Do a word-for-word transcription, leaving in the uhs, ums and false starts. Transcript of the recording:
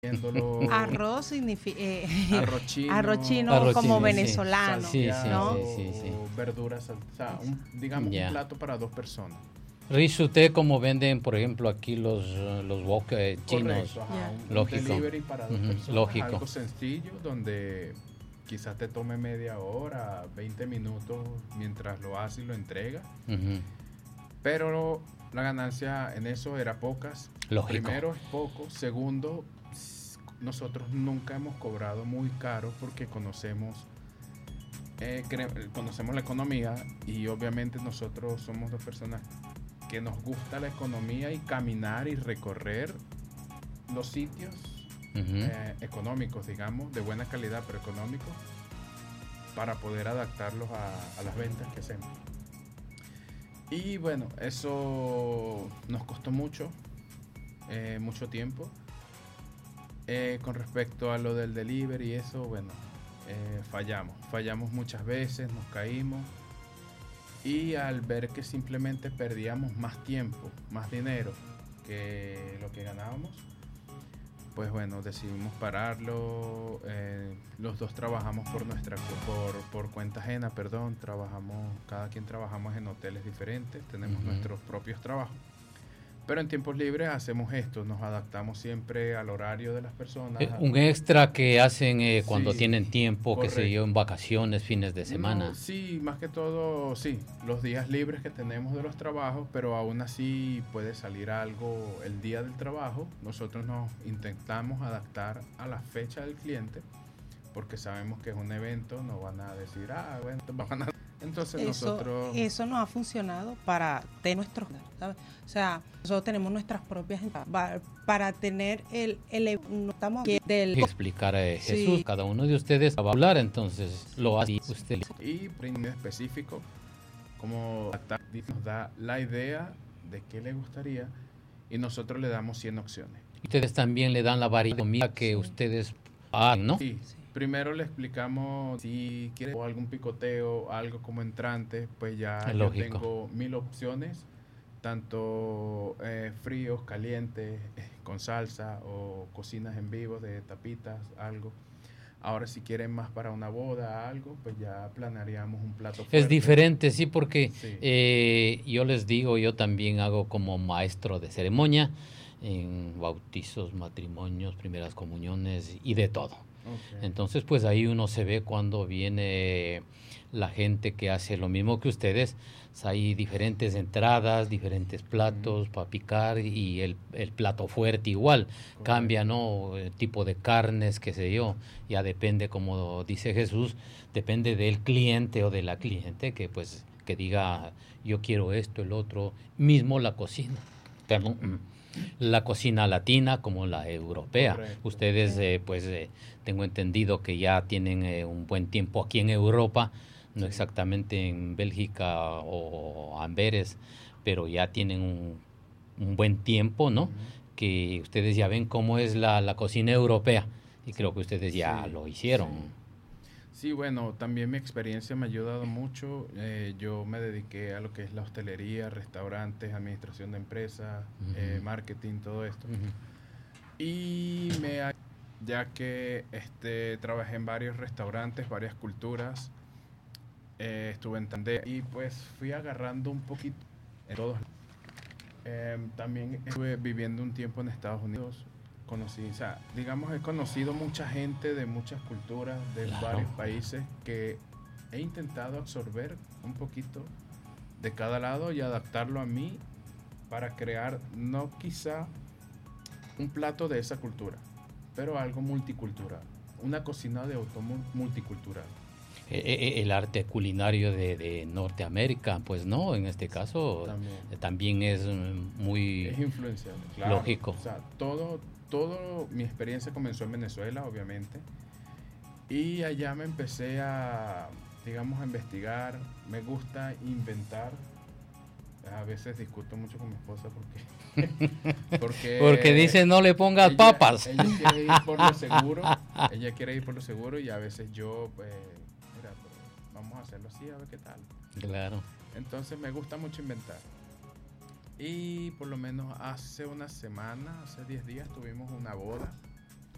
viéndolo Arroz significa eh, arroz chino, arroz chino Arroz como chino, sí. venezolano, Sí, sí, ¿no? sí, sí, sí. o verduras, o sea, un- digamos Ya. un plato para dos personas. Risute como venden, por ejemplo, aquí los, eh, los wok eh, chinos. Correcto, ajá, Ya. un- un, Lógico. delivery para dos Ujú, personas, lógico. algo sencillo donde quizás te tome media hora, veinte minutos mientras lo hace y lo entrega, Ujú. pero la ganancia en eso era pocas. Lógico. Primero es poco, segundo, nosotros nunca hemos cobrado muy caro porque conocemos eh, cre- conocemos la economía y obviamente nosotros somos dos personas que nos gusta la economía y caminar y recorrer los sitios Ujú. eh, económicos, digamos, de buena calidad pero económicos, para poder adaptarlos a, a las ventas que hacemos. Y bueno, eso nos costó mucho, eh, mucho tiempo. Eh, con respecto a lo del delivery y eso, bueno, eh, fallamos. Fallamos muchas veces, nos caímos. Y al ver que simplemente perdíamos más tiempo, más dinero que lo que ganábamos, pues bueno, decidimos pararlo. Eh, los dos trabajamos por nuestra cu- por, por cuenta ajena, perdón. Trabajamos, cada quien trabajamos en hoteles diferentes, tenemos Ujú. nuestros propios trabajos. Pero en tiempos libres hacemos esto, nos adaptamos siempre al horario de las personas. Eh, un extra que hacen eh, cuando Sí, tienen tiempo, que se correcto. yo, en vacaciones, fines de semana. No, sí, más que todo, sí, los días libres que tenemos de los trabajos, pero aún así puede salir algo el día del trabajo. Nosotros nos intentamos adaptar a la fecha del cliente, porque sabemos que es un evento, no van a decir, ah, bueno, te van a... Entonces Eso, nosotros... eso nos ha funcionado para tener nuestros, ¿sabes? O sea, nosotros tenemos nuestras propias va- para tener el, el no estamos del Explicar a Sí. Jesús, cada uno de ustedes va a hablar, entonces lo hace usted. Y por en específico, como nos da la idea de qué le gustaría y nosotros le damos cien opciones. Ustedes también le dan la variedad de comida que Sí. ustedes hagan, ¿no? Sí, Sí. primero le explicamos si quiere o algún picoteo, algo como entrante, pues ya Es yo lógico. tengo mil opciones, tanto eh, fríos, calientes, eh, con salsa o cocinas en vivo de tapitas, algo. Ahora si quieren más para una boda, algo, pues ya planearíamos un plato fuerte. Es diferente, sí, porque Sí. eh, yo les digo, yo también hago como maestro de ceremonia en bautizos, matrimonios, primeras comuniones y de todo. Ok. Entonces, pues ahí uno se ve cuando viene la gente que hace lo mismo que ustedes. Hay diferentes entradas, diferentes platos para picar y el, el plato fuerte igual. Correcto. Cambia, ¿no? El tipo de carnes, qué sé yo. Ya depende, como dice Jesús, depende del cliente o de la cliente que pues que diga yo quiero esto, el otro. Mismo la cocina. Perdón. mm, La cocina latina como la europea. Correcto. Ustedes, eh, pues, eh, tengo entendido que ya tienen eh, un buen tiempo aquí en Europa, no Sí. exactamente en Bélgica o Amberes, pero ya tienen un, un buen tiempo, ¿no? Ujú. Que ustedes ya ven cómo es la, la cocina europea y creo que ustedes ya Sí, lo hicieron. Sí. Sí, bueno, también mi experiencia me ha ayudado mucho. Eh, yo me dediqué a lo que es la hostelería, restaurantes, administración de empresas, Ujú. eh, marketing, todo esto. Ujú. Y me ha- ya que este, trabajé en varios restaurantes, varias culturas, eh, estuve en Tandea y pues fui agarrando un poquito en todos. Eh, también estuve viviendo un tiempo en Estados Unidos. Conocí, o sea, digamos, he conocido mucha gente de muchas culturas, de Claro. varios países, que he intentado absorber un poquito de cada lado y adaptarlo a mí para crear, no quizá un plato de esa cultura, pero algo multicultural, una cocina de auto mu- multicultural. Eh, eh, el arte culinario de, de Norteamérica, pues no, en este caso También. eh, también es mm, muy... Es influenciable, claro. Lógico. O sea, todo, todo, mi experiencia comenzó en Venezuela, obviamente, y allá me empecé a, digamos, a investigar. Me gusta inventar. A veces discuto mucho con mi esposa porque... porque, Porque dice no le pongas ella- papas. Ella quiere ir por lo seguro, ella quiere ir por lo seguro y a veces yo, pues, mira, pero vamos a hacerlo así, a ver qué tal. Claro. Entonces me gusta mucho inventar. Y por lo menos hace una semana, hace diez días, tuvimos una boda